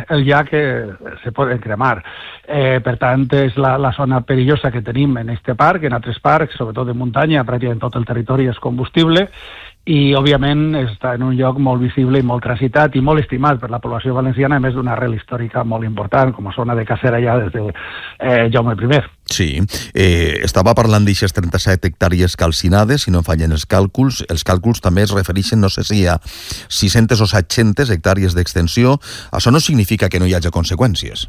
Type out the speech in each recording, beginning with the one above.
el llac se poden cremar. Per tant, és la zona perillosa que tenim en aquest parc, en altres parcs, sobretot de muntanya, pràcticament tot el territori és combustible, i, òbviament, està en un lloc molt visible i molt transitat i molt estimat per la població valenciana, a més d'una arrel històrica molt important, com a zona de cacera ja des de Jaume I. Sí, estava parlant d'aixes 37 hectàrees calcinades, si no em fallen els càlculs també es refereixen, no sé si hi ha 600 o 700 hectàrees d'extensió. Això no significa que no hi hagi conseqüències.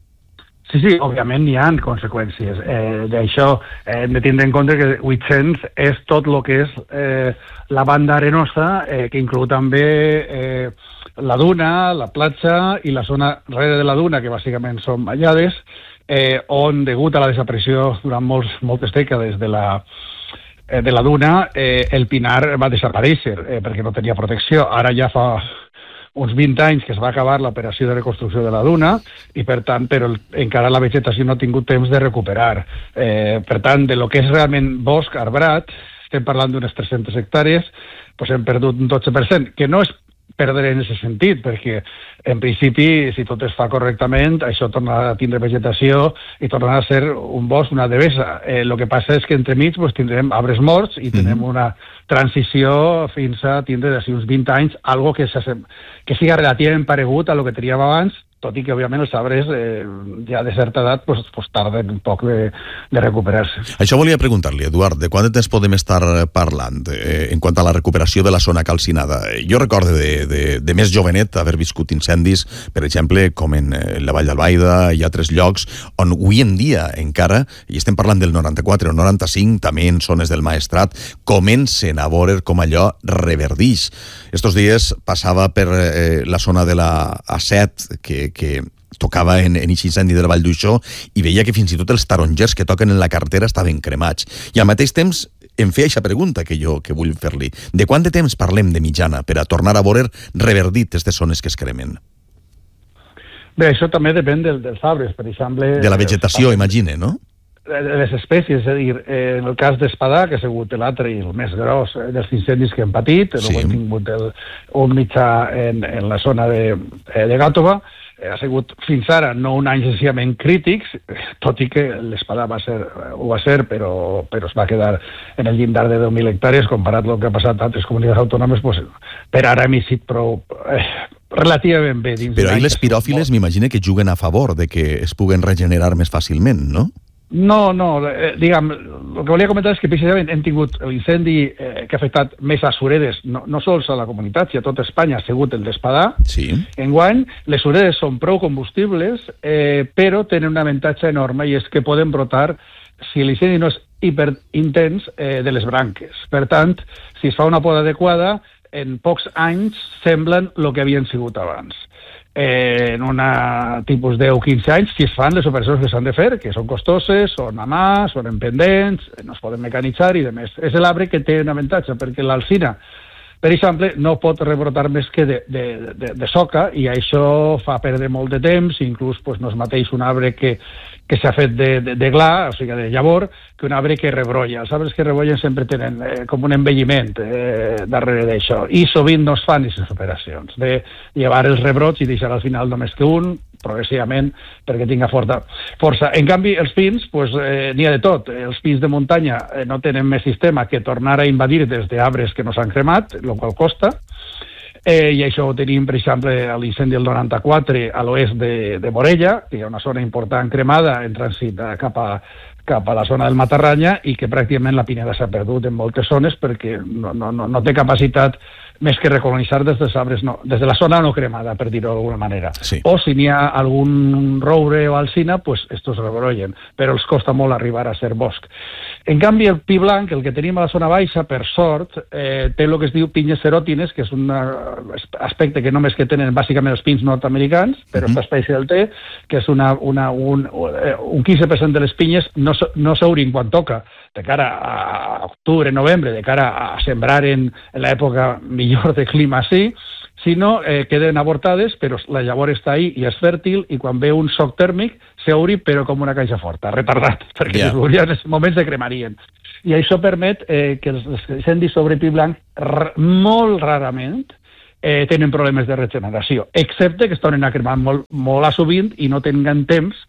Sí, òbviament hi ha conseqüències. D'això hem de tindre en compte que 800 és tot el que és la banda arenosa, que inclou també la duna, la platja i la zona darrere de la duna, que bàsicament són vallades, on, degut a la desaparició durant moltes dècades de la duna, el pinar va desaparèixer perquè no tenia protecció. Ara ja fa uns 20 anys que es va acabar l'operació de reconstrucció de la duna i, per tant, però encara la vegetació no ha tingut temps de recuperar. Per tant, de lo que és realment bosc arbrat, estem parlant d'unes 300 hectàrees, doncs hem perdut un 12%, que no és perdre en aquest sentit, perquè en principi, si tot es fa correctament, això tornarà a tindre vegetació i tornarà a ser un bosc, una devesa. El que passa és que entremig tindrem arbres morts i tenem una transició fins a tindre d'ací uns 20 anys algo que siga relativament paregut a lo que teníem abans, tot i que, òbviament, els arbres ja de certa edat tarden un poc de recuperar-se. Això volia preguntar-li, Eduard, de quant de temps podem estar parlant en quant a la recuperació de la zona calcinada? Jo recordo de més jovenet haver viscut incendis, per exemple, com en la Vall d'Albaida i altres llocs, on avui en dia encara, i estem parlant del 94 o 95, també en zones del Maestrat, comencen a veure com allò reverdix. Estos dies passava per la zona de la A7, que tocava en aquest incendi del Vall d'Uixó, i veia que fins i tot els tarongers que toquen en la carretera estaven cremats. I al mateix temps em feia aquesta pregunta que vull fer-li. De quant de temps parlem de mitjana per a tornar a veure reverdit aquestes zones que es cremen? Bé, això també depèn dels arbres, per exemple... De la vegetació, imagine, no? Les espècies, és a dir, en el cas d'Espadà, que ha sigut l'altre i el més gros dels incendis que hem patit, sí. Hem tingut un mitjà en la zona de Gàtova, ha sigut fins ara no un any senzillament crítics, tot i que l'Espadà ho va ser, però es va quedar en el llindar de 10.000 hectàrees, comparat amb el que ha passat a altres comunitats autònomes, per ara hem eixit prou... relativament bé. Però ahir les piròfiles m'imagino que juguen a favor de que es puguen regenerar més fàcilment, no? No, diguem, el que volia comentar és que precisament hem tingut l'incendi que ha afectat més a suredes, no sols a la comunitat, sinó a tota Espanya, ha sigut el d'Espadà. Sí. Enguany, les suredes són prou combustibles, però tenen un avantatge enorme, i és que poden brotar, si l'incendi no és hiperintens, de les branques. Per tant, si es fa una poda adequada, en pocs anys semblen el que havien sigut abans. En una tipus 10 o 15 anys, si es fan les operacions que s'han de fer, que són costoses, són a mà, són en pendents, no es poden mecanitzar i demés. És l'arbre que té un avantatge, perquè l'alzina, per exemple, no pot rebrotar més que de soca, i això fa perdre molt de temps, inclús no és mateix un arbre que s'ha fet de gla, o sigui, de llavor, que un arbre que rebrolla. Els arbres que rebrollen sempre tenen com un envelliment darrere d'això, i sovint no es fan aquestes operacions, de llevar els rebrots i deixar al final només que un, progressivament, perquè tinga força. En canvi, els pins, n'hi ha de tot. Els pins de muntanya no tenen més sistema que tornar a invadir des d'arbres que no s'han cremat, el qual costa, i això ho tenim, per exemple, a l'incendi del 94 a l'oest de Morella, que hi ha una zona important cremada en trànsit cap a la zona del Matarranya, i que pràcticament la pineda s'ha perdut en moltes zones perquè no té capacitat més que recolonitzar des dels arbres, des de la zona no cremada, per dir-ho d'alguna manera. Sí. O si n'hi ha algun roure o alzina, estos rebrollen, però els costa molt arribar a ser bosc. En canvi, el pi blanc, el que tenim a la zona baixa, per sort, té el que es diu pinyes seròtines, que és un aspecte que només que tenen bàsicament els pins nord-americans, però aquesta espècie del té, que és un 15% de les pinyes no s'obrin quan toca, de cara a octubre, novembre, de cara a sembrar en l'època millor de clima sí, sinó queden avortades, però la llavor està ahí i és fèrtil, i quan ve un xoc tèrmic s'obri, però com una caixa forta, retardat, perquè si s'obrien en aquests moments se cremarien. I això permet que els incendis sobre pi blanc molt rarament tenen problemes de regeneració, excepte que es tornen a cremar molt a sovint i no tenen temps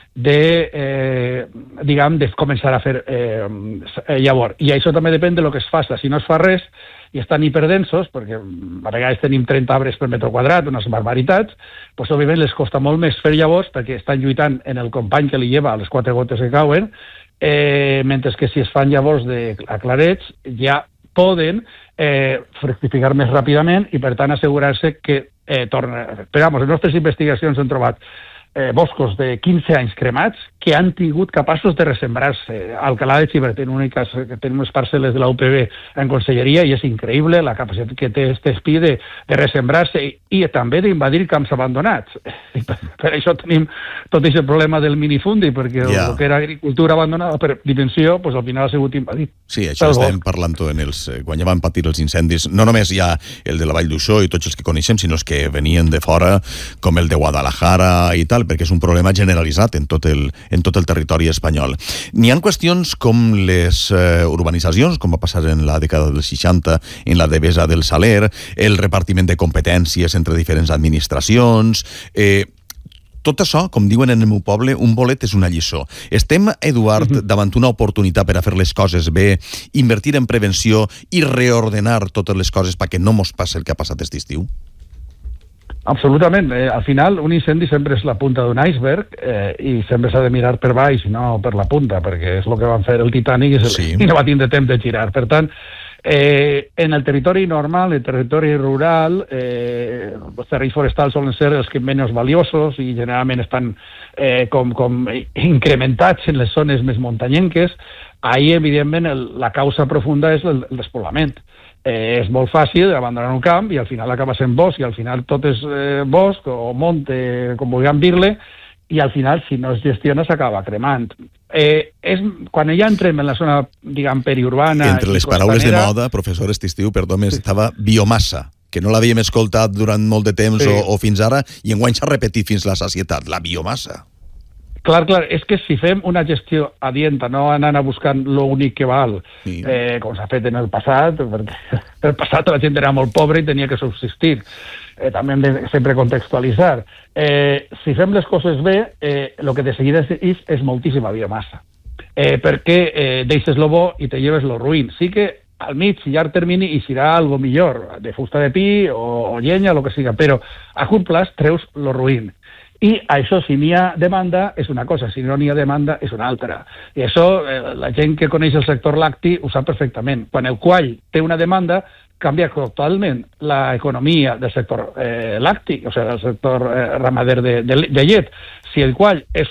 de començar a fer llavor. I això també depèn de lo que es faça. Si no es fa res i estan hiperdensos, perquè a vegades tenim 30 arbres per metre quadrat, unes barbaritats, doncs òbviament les costa molt més fer llavors perquè estan lluitant en el company que li lleva les 4 gotes que cauen, mentre que si es fan llavors a clarets ja poden fructificar més ràpidament i per tant assegurar-se que torna. Però les nostres investigacions han trobat boscos de 15 anys cremats que han tingut capaços de resembrar-se. Alcalá de Xivert té unes parcel·les de la UPB en conselleria i és increïble la capacitat que té este espí de resembrar-se i també d'invadir camps abandonats. Per això tenim tot aquest problema del minifundi, perquè el que era agricultura abandonada per dimensió, pues, al final ha sigut invadit. Sí, això estem parlant quan ja van patir els incendis. No només hi ha el de la Vall d'Uixó i tots els que coneixem, sinó els que venien de fora, com el de Guadalajara i tal, perquè és un problema generalitzat en tot el territori espanyol. N'hi ha qüestions com les urbanitzacions, com va passar en la dècada dels 60, en la Devesa del Saler, el repartiment de competències entre diferents administracions. Tot això, com diuen en el meu poble, un bolet és una lliçó. Estem, Eduard, davant una oportunitat per a fer les coses bé, invertir en prevenció i reordenar totes les coses perquè no mos passi el que ha passat aquest estiu? Absolutament. Al final, un incendi sempre és la punta d'un iceberg i sempre s'ha de mirar per baix i no per la punta, perquè és el que van fer el Titanic i no va tindre temps de girar. Per tant, en el territori normal, el territori rural, els terrenys forestals solen ser els que menys valiosos i generalment estan com incrementats en les zones més muntanyenques. Ahí, evidentment, la causa profunda és el despoblament. És molt fàcil abandonar un camp i al final acaba sent bosc i al final tot és bosc o monte, com vulguem dir-le, i al final, si no es gestiona, s'acaba cremant. Quan ja entrem en la zona, diguem, periurbana... Entre les paraules de moda, professor, aquest estiu, perdó, estava biomassa, que no l'havíem escoltat durant molt de temps o fins ara, i enguany s'ha repetit fins la sacietat, la biomassa. Clar, és que si fem una gestió adienta, no anant a buscar l'únic que val, com s'ha fet en el passat, perquè en el passat la gent era molt pobra i tenia que subsistir. També hem de sempre contextualitzar. Si fem les coses bé, el que de seguida és moltíssima biomassa, perquè deixes lo bo i te lleves lo ruïn. Sí que al mig, llarg termini, hi serà algo millor, de fusta de pi o llenya, el que siga, però a curt plaç treus lo ruïn. I això, si n'hi ha demanda, és una cosa, si no n'hi ha demanda, és una altra. I això, la gent que coneix el sector lacti ho sap perfectament. Quan el quall té una demanda, canvia totalment l'economia del sector lacti, o sigui, del sector ramader de llet. Si el quall és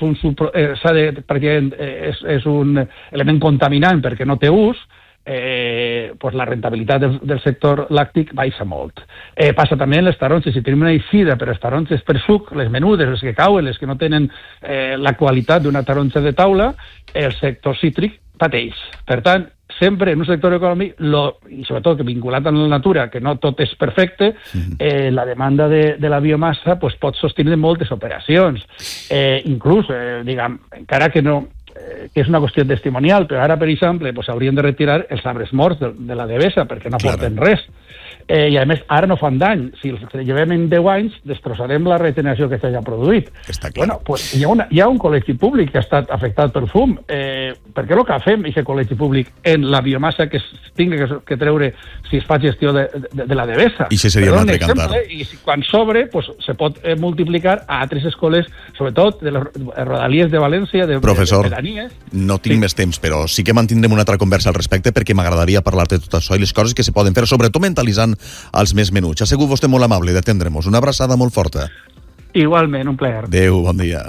un element contaminant perquè no té ús, pues la rentabilitat del sector làctic baixa molt. Passa també en les taronges. Si tenim una eixida per les taronges per suc, les menudes, les que cauen, les que no tenen la qualitat d'una taronja de taula, el sector cítric pateix. Per tant, sempre en un sector econòmic, i sobretot vinculat amb la natura, que no tot és perfecte, la demanda de la biomassa pues, pot sostenir moltes operacions. Inclús, diguem, encara que no... que és una qüestió testimonial, però ara, per exemple, pues, haurien de retirar els arbres morts de la Devesa, perquè no porten res. I, a més, ara no fan dany. Si els llevem en 10 anys, destrossarem la regeneració que s'hagi produït. Bueno, pues, hi ha un col·legi públic que ha estat afectat per fum. Per què el que fem, aquest col·legi públic, en la biomassa que es tingui que treure si es fa gestió de la Devesa? I això seria un altre cantar. I quan sobre, pues, se pot multiplicar a altres escoles, sobretot de les rodalies de València, de pedanies. No tinc més temps, però sí que mantindrem una altra conversa al respecte perquè m'agradaria parlar de tot això i les coses que se poden fer, sobretot mentalitzant als més menuts. Ha sigut vostè molt amable d'atendre'ns. Una abraçada molt forta. Igualment, un plaer. Adéu, bon dia.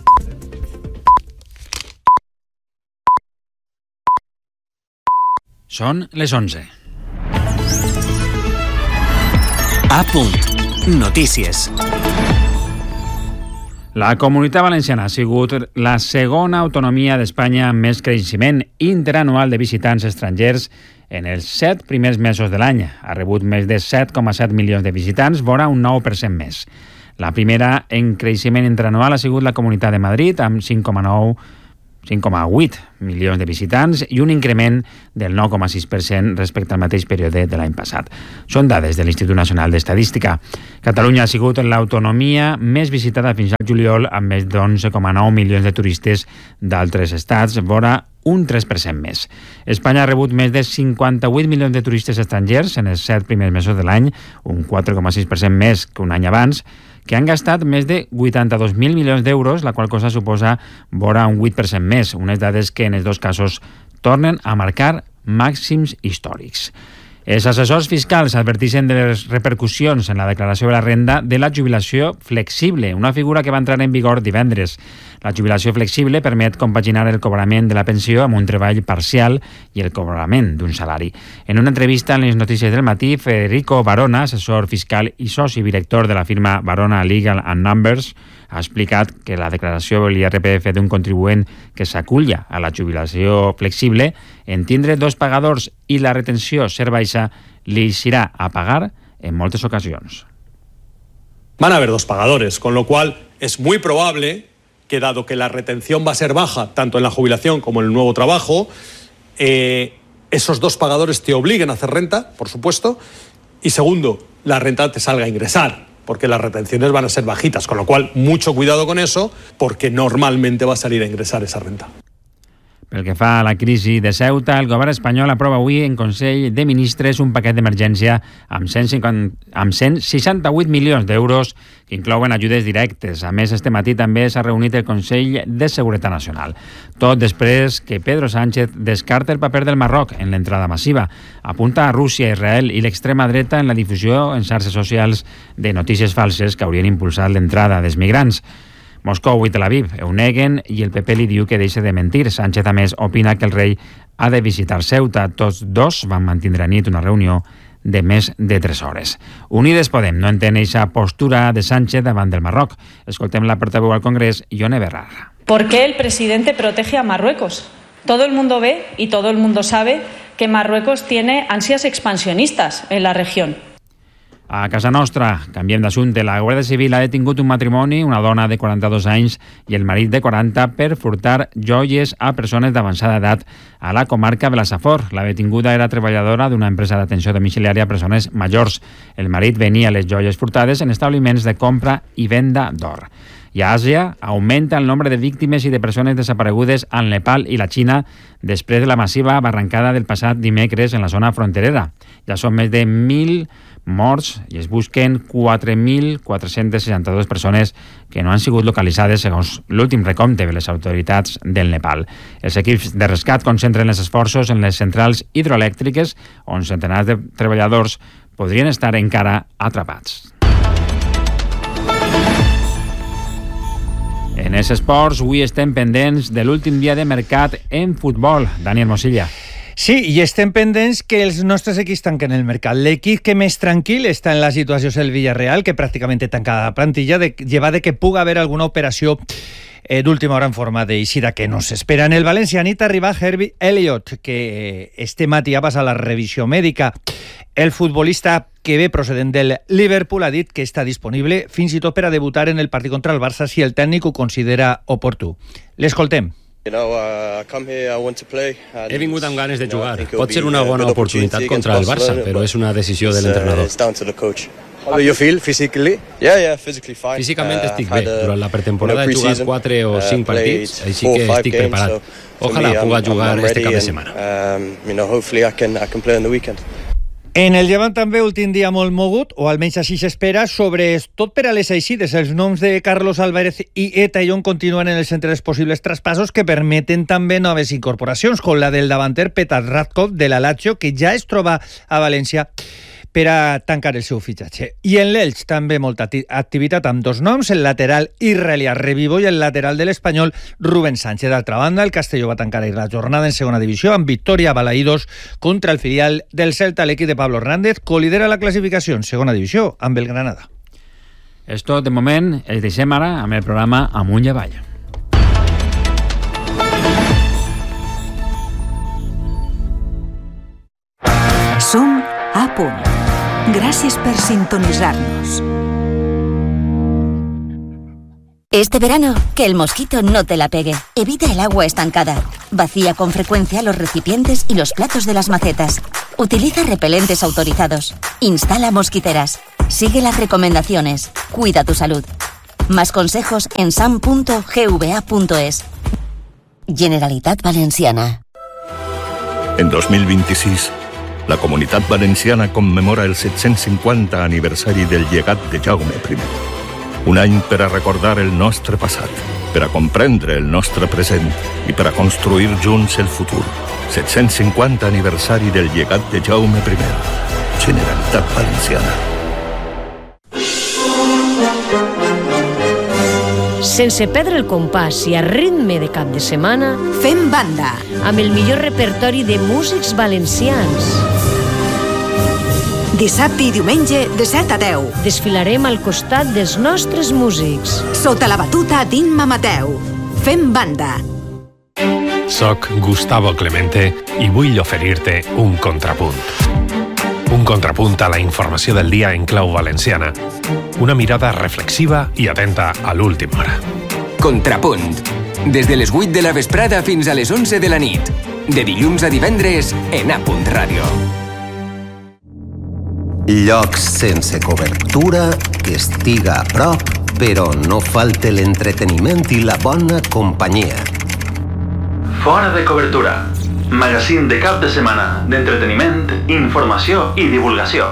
Són les 11. A punt. Notícies. La Comunitat Valenciana ha sigut la segona autonomia d'Espanya amb més creixement interanual de visitants estrangers en els 7 primers mesos de l'any. Ha rebut més de 7,7 milions de visitants, vora un 9% més. La primera en creixement interanual ha sigut la Comunitat de Madrid, amb 5,9 5,8 milions de visitants i un increment del 9,6% respecte al mateix període de l'any passat. Són dades de l'Institut Nacional d'Estadística. Catalunya ha sigut l'autonomia més visitada fins al juliol, amb més d'11,9 milions de turistes d'altres estats, vora un 3% més. Espanya ha rebut més de 58 milions de turistes estrangers en els 7 primers mesos de l'any, un 4,6% més que un any abans, que han gastat més de 82.000 milions d'euros, la qual cosa suposa vora un 8% més, unes dades que en els dos casos tornen a marcar màxims històrics. Els assessors fiscals adverteixen de les repercussions en la declaració de la renda de la jubilació flexible, una figura que va entrar en vigor divendres. La jubilació flexible permet compaginar el cobrament de la pensió amb un treball parcial i el cobrament d'un salari. En una entrevista en les notícies del matí, Federico Barona, assessor fiscal i soci director de la firma Barona Legal and Numbers, ha explicat que la declaració de l'IRPF d'un contribuent que s'aculla a la jubilació flexible en tindre dos pagadors i la retenció ser baixa li irá a pagar en moltes ocasions. Van a haber dos pagadores, con lo cual es muy probable que, dado que la retención va a ser baja tanto en la jubilación como en el nuevo trabajo, esos dos pagadores te obliguen a hacer renta, por supuesto, y segundo, la renta te salga a ingresar, porque las retenciones van a ser bajitas, con lo cual mucho cuidado con eso, porque normalmente va a salir a ingresar esa renta. Pel que fa a la crisi de Ceuta, el govern espanyol aprova avui en Consell de Ministres un paquet d'emergència amb 168 milions d'euros que inclouen ajudes directes. A més, este matí també s'ha reunit el Consell de Seguretat Nacional. Tot després que Pedro Sánchez descarta el paper del Marroc en l'entrada massiva. Apunta a Rússia, Israel i l'extrema dreta en la difusió en xarxes socials de notícies falses que haurien impulsat l'entrada dels migrants. Moscou i Tel Aviv ho neguen i el PP li diu que deixa de mentir. Sánchez, a més, opina que el rei ha de visitar Ceuta. Tots dos van mantenir a nit una reunió de més de 3 hores. Unides Podem no entén aquesta postura de Sánchez davant del Marroc. Escoltem la portaveu al Congrés, Ione Belarra. ¿Por qué el presidente protege a Marruecos? Todo el mundo ve y todo el mundo sabe que Marruecos tiene ansias expansionistas en la región. A casa nostra, canviem d'assumpte. La Guàrdia Civil ha detingut un matrimoni, una dona de 42 anys i el marit de 40, per furtar joies a persones d'avançada edat a la comarca de la Safor. La detinguda era treballadora d'una empresa d'atenció domiciliària a persones majors. El marit venia les joies furtades en establiments de compra i venda d'or. I a Àsia augmenta el nombre de víctimes i de persones desaparegudes al Nepal i la Xina després de la massiva barrancada del passat dimecres en la zona fronterera. Ja són més de 1.000 morts i es busquen 4.462 persones que no han sigut localitzades segons l'últim recompte de les autoritats del Nepal. Els equips de rescat concentren els esforços en les centrals hidroelèctriques on centenars de treballadors podrien estar encara atrapats. En els esports, avui estem pendents de l'últim dia de mercat en futbol. Dani Hermosilla. Sí, i estem pendents que els nostres equips tanquen el mercat. L'equip que més tranquil està en la situació és el Villarreal, que pràcticament té tancada la plantilla, llevat de que pugui haver alguna operació d'última hora en forma d'eixida que no s'espera. En el València nit arriba Harvey Elliott, que este matí ha passat la revisió mèdica. El futbolista que ve procedent del Liverpool ha dit que està disponible fins i tot per a debutar en el partit contra el Barça si el tècnic ho considera oportú. L'escoltem. He vingut amb ganes de jugar. Pot ser una bona oportunitat contra el Barça, però és una decisió de l'entrenador. Físicament estic bé. Durant la pretemporada he jugat 4 o 5 partits, així que estic preparat. Ojalà puga jugar este cap de setmana. En el Llevant també últim dia molt mogut, o almenys així s'espera, tot per a les eixides. Els noms de Carlos Álvarez i Etaion continuen en els centres possibles traspassos que permeten també noves incorporacions, com la del davanter Petar Radkov de la Lazio, que ja es troba a València per a tancar el seu fitxatge. I en l'Elx també molta activitat amb dos noms, el lateral israelià Revivo i el lateral de l'Espanyol Rubén Sánchez. D'altra banda, el Castelló va tancar ahir la jornada en segona divisió amb victòria a Balaïdos contra el filial del Celta. L'equip de Pablo Hernández colidera la classificació en segona divisió amb el Granada. És tot de moment. Els deixem ara amb el programa Amunt i Avall. Som a punt. Gràcies per sintonitzar-nos. Este verano, que el mosquito no te la pegue. Evita el agua estancada. Vacía con frecuencia los recipientes y los platos de las macetas. Utiliza repelentes autorizados. Instala mosquiteras. Sigue las recomendaciones. Cuida tu salud. Más consejos en sam.gva.es. Generalitat Valenciana. En 2026, la Comunitat Valenciana commemora el 750 aniversari del llegat de Jaume I. Un any per a recordar el nostre passat, per a comprendre el nostre present i per a construir junts el futur. 750 aniversari del llegat de Jaume I. Generalitat Valenciana. Sense perdre el compàs i a ritme de cap de setmana, Fem banda. Amb el millor repertori de músics valencians. Dissabte i diumenge de 7 a 10. Desfilarem al costat dels nostres músics. Sota la batuta d'Imma Mateu. Fem banda. Soc Gustavo Clemente i vull oferir-te un contrapunt. Un contrapunt a la informació del dia en clau valenciana. Una mirada reflexiva i atenta a l'última hora. Contrapunt. Des de les 8 de la vesprada fins a les 11 de la nit. De dilluns a divendres en A. Ràdio. Llocs sense cobertura, que estiga a prop, però no falte l'entreteniment i la bona companyia. Fora de cobertura. Magazín de cap de setmana d'entreteniment, informació i divulgació.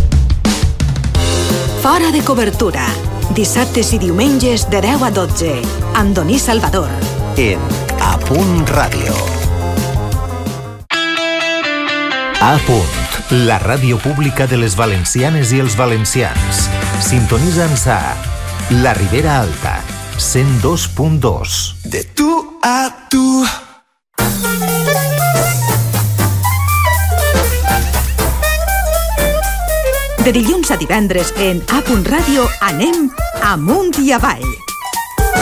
Fora de cobertura. Dissabtes i diumenges de 10 a 12. Amb Doní Salvador. En A. Ràdio. A. La ràdio pública de les valencianes i els valencians. Sintonitza'ns a La Ribera Alta, 102.2. De tu a tu. De dilluns a divendres en A. Ràdio anem amunt i avall.